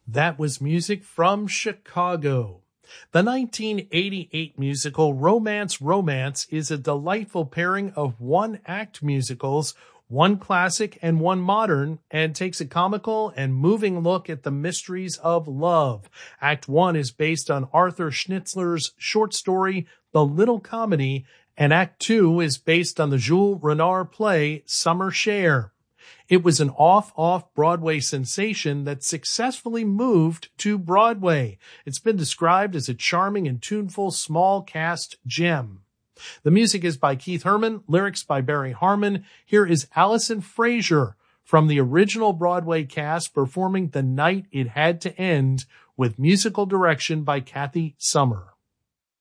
That was music from Chicago. The 1988 musical Romance, Romance is a delightful pairing of one-act musicals, one classic and one modern, and takes a comical and moving look at the mysteries of love. Act 1 is based on Arthur Schnitzler's short story, The Little Comedy, and Act 2 is based on the Jules Renard play, Summer Cher. It was an off-Broadway sensation that successfully moved to Broadway. It's been described as a charming and tuneful small cast gem. The music is by Keith Herman, lyrics by Barry Harmon. Here is Allison Frazier from the original Broadway cast performing The Night It Had to End with musical direction by Kathy Summer.